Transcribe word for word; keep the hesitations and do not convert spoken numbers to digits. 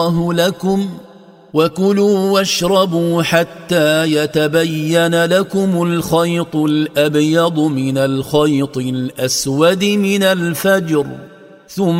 الله لكم وكلوا واشربوا حتى يتبين لكم الخيط الأبيض من الخيط الأسود من الفجر ثم